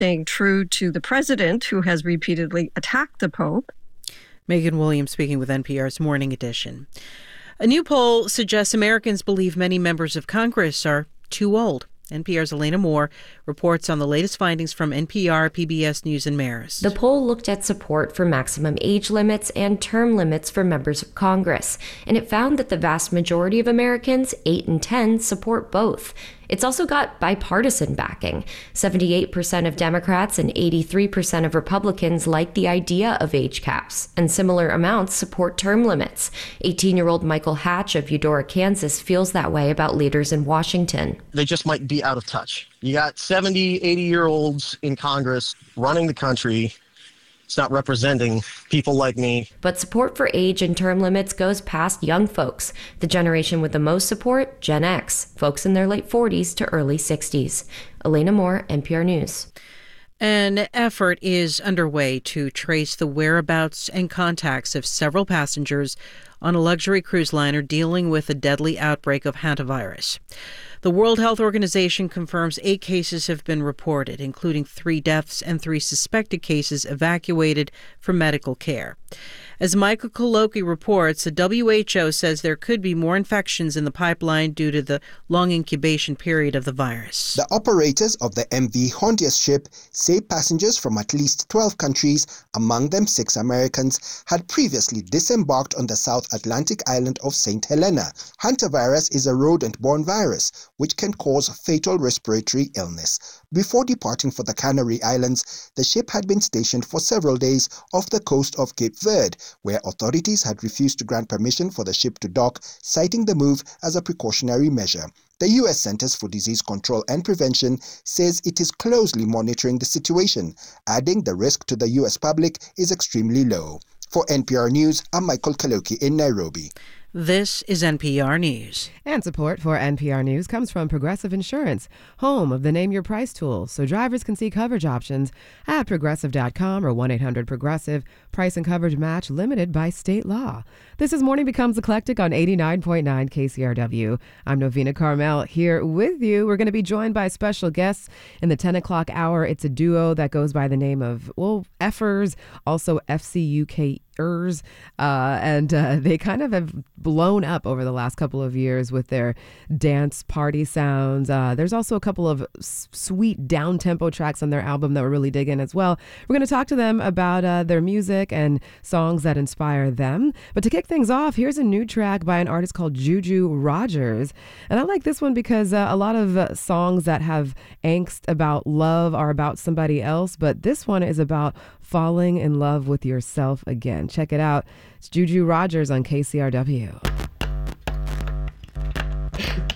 staying true to the president, who has repeatedly attacked the Pope. Megan Williams speaking with NPR's Morning Edition. A new poll suggests Americans believe many members of Congress are too old. NPR's Elena Moore reports on the latest findings from NPR, PBS News, and Marist. The poll looked at support for maximum age limits and term limits for members of Congress, and it found that the vast majority of Americans, 8 in 10, support both. It's also got bipartisan backing. 78% of Democrats and 83% of Republicans like the idea of age caps, and similar amounts support term limits. 18-year-old Michael Hatch of Eudora, Kansas feels that way about leaders in Washington. They just might be out of touch. You got 70, 80-year-olds in Congress running the country. It's not representing people like me. But support for age and term limits goes past young folks. The generation with the most support, Gen X, folks in their late 40s to early 60s. Elena Moore, NPR News. An effort is underway to trace the whereabouts and contacts of several passengers on a luxury cruise liner dealing with a deadly outbreak of hantavirus. The World Health Organization confirms 8 cases have been reported, including 3 deaths and 3 suspected cases evacuated for medical care. As Michael Koloki reports, the WHO says there could be more infections in the pipeline due to the long incubation period of the virus. The operators of the MV Hondias ship say passengers from at least 12 countries, among them 6 Americans, had previously disembarked on the South Atlantic island of St. Helena. Hantavirus is a rodent-borne virus which can cause fatal respiratory illness. Before departing for the Canary Islands, the ship had been stationed for several days off the coast of Cape Verde, where authorities had refused to grant permission for the ship to dock, citing the move as a precautionary measure. The U.S. Centers for Disease Control and Prevention says it is closely monitoring the situation, adding the risk to the U.S. public is extremely low. For NPR News, I'm Michael Kaloki in Nairobi. This is NPR News. And support for NPR News comes from Progressive Insurance, home of the Name Your Price tool, so drivers can see coverage options at Progressive.com or 1-800-PROGRESSIVE. Price and coverage match limited by state law. This is Morning Becomes Eclectic on 89.9 KCRW. I'm Novena Carmel here with you. We're going to be joined by special guests in the 10 o'clock hour. It's a duo that goes by the name of, Effers, also FCUK. And they kind of have blown up over the last couple of years with their dance party sounds. There's also a couple of sweet down-tempo tracks on their album that we're really digging as well. We're going to talk to them about their music and songs that inspire them. But to kick things off, here's a new track by an artist called Juju Rogers. And I like this one because a lot of songs that have angst about love are about somebody else, but this one is about falling in love with yourself again. Check it out. It's Juju Rogers on KCRW.